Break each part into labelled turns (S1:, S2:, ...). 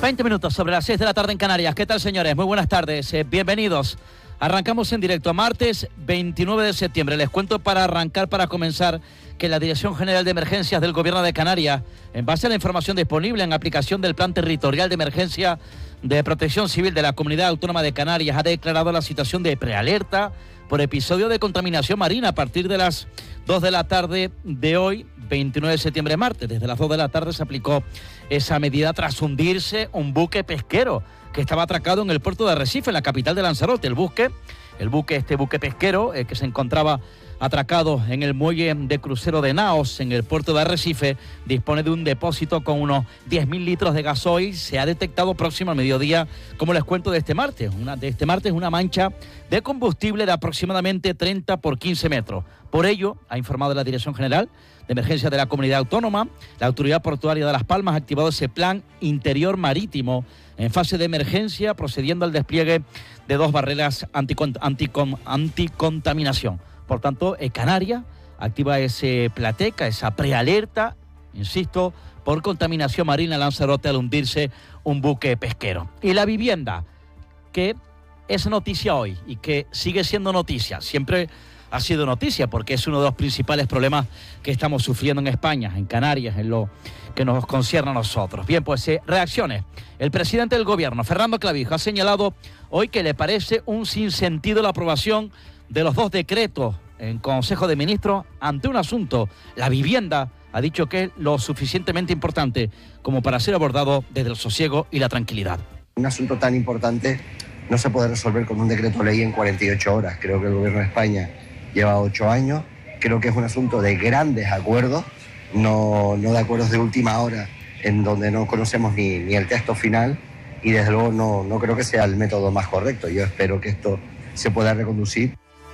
S1: 20 minutos sobre las 6 de la tarde en Canarias. ¿Qué tal, señores? Muy buenas tardes. Bienvenidos. Arrancamos en directo. Martes 29 de septiembre. Les cuento para comenzar, que la Dirección General de Emergencias del Gobierno de Canarias, en base a la información disponible en aplicación del Plan Territorial de Emergencia de Protección Civil de la Comunidad Autónoma de Canarias, ha declarado la situación de prealerta por episodio de contaminación marina a partir de las 2 de la tarde de hoy, 29 de septiembre, martes. Desde las 2 de la tarde se aplicó esa medida tras hundirse un buque pesquero que estaba atracado en el puerto de Arrecife, en la capital de Lanzarote. Este buque pesquero que se encontraba atracado en el muelle de crucero de Naos, en el puerto de Arrecife, dispone de un depósito con unos 10.000 litros de gasoil. Se ha detectado próximo al mediodía, como les cuento, de este martes, una mancha de combustible de aproximadamente 30 por 15 metros. Por ello, ha informado la Dirección General de Emergencia de la Comunidad Autónoma, la Autoridad Portuaria de Las Palmas ha activado ese plan interior marítimo en fase de emergencia, procediendo al despliegue de 2 barreras anticontaminación. Por tanto, Canarias activa ese plateca, esa prealerta, insisto, por contaminación marina en Lanzarote al hundirse un buque pesquero. Y la vivienda, que es noticia hoy y que sigue siendo noticia, siempre ha sido noticia porque es uno de los principales problemas que estamos sufriendo en España, en Canarias, en lo que nos concierne a nosotros. Bien, pues reacciones. El presidente del Gobierno, Fernando Clavijo, ha señalado hoy que le parece un sinsentido la aprobación de los 2 decretos en Consejo de Ministros ante un asunto, la vivienda. Ha dicho que es lo suficientemente importante como para ser abordado desde el sosiego y la tranquilidad.
S2: Un asunto tan importante no se puede resolver con un decreto ley en 48 horas. Creo que el Gobierno de España lleva 8 años. Creo que es un asunto de grandes acuerdos, no de acuerdos de última hora en donde no conocemos ni el texto final, y desde luego no creo que sea el método más correcto. Yo espero que esto se pueda reconducir.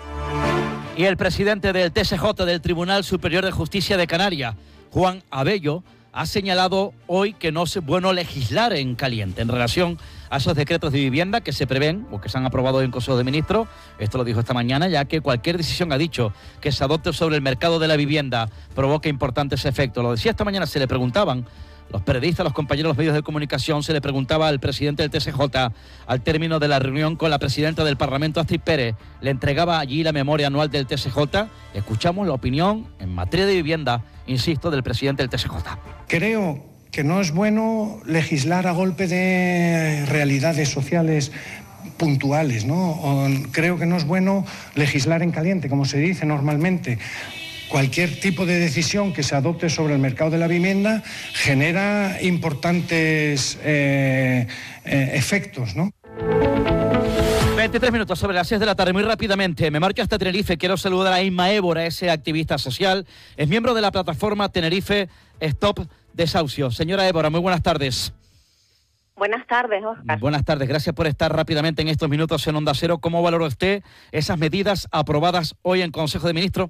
S1: Y el presidente del TSJ, del Tribunal Superior de Justicia de Canarias, Juan Abello, ha señalado hoy que no es bueno legislar en caliente en relación a esos decretos de vivienda que se prevén o que se han aprobado hoy en Consejo de Ministros. Esto lo dijo esta mañana, ya que cualquier decisión, ha dicho, que se adopte sobre el mercado de la vivienda provoca importantes efectos. Lo decía esta mañana, se le preguntaban los periodistas, los compañeros de los medios de comunicación, se le preguntaba al presidente del TSJ al término de la reunión con la presidenta del Parlamento, Astrid Pérez, le entregaba allí la memoria anual del TSJ. Escuchamos la opinión en materia de vivienda, insisto, del presidente del TSJ.
S3: Creo que no es bueno legislar a golpe de realidades sociales puntuales, ¿no? Creo que no es bueno legislar en caliente, como se dice normalmente. Cualquier tipo de decisión que se adopte sobre el mercado de la vivienda genera importantes efectos, ¿no?
S1: 23 minutos sobre las 6 de la tarde, muy rápidamente. Me marcho hasta Tenerife. Quiero saludar a Inma Évora, ese activista social. Es miembro de la plataforma Tenerife Stop Desahucio. Señora Évora, muy buenas tardes.
S4: Buenas tardes, Óscar.
S1: Buenas tardes, gracias por estar rápidamente en estos minutos en Onda Cero. ¿Cómo valora usted esas medidas aprobadas hoy en Consejo de Ministros?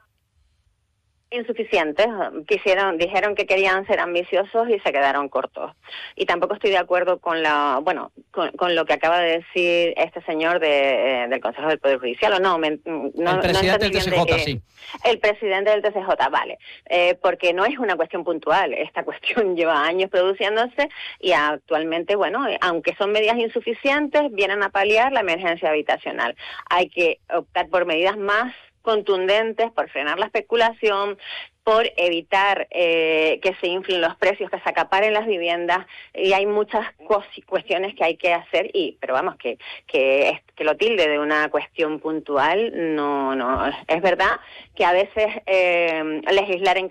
S4: Insuficientes. Dijeron que querían ser ambiciosos y se quedaron cortos. Y tampoco estoy de acuerdo con lo que acaba de decir este señor del Consejo del Poder Judicial,
S1: el presidente del TSJ, sí.
S4: El presidente del TSJ, vale. Porque no es una cuestión puntual. Esta cuestión lleva años produciéndose y actualmente, aunque son medidas insuficientes, vienen a paliar la emergencia habitacional. Hay que optar por medidas más contundentes, por frenar la especulación, por evitar que se inflen los precios, que se acaparen las viviendas, y hay muchas cuestiones que hay que hacer, pero vamos, que lo tilde de una cuestión puntual, no. Es verdad que a veces legislar en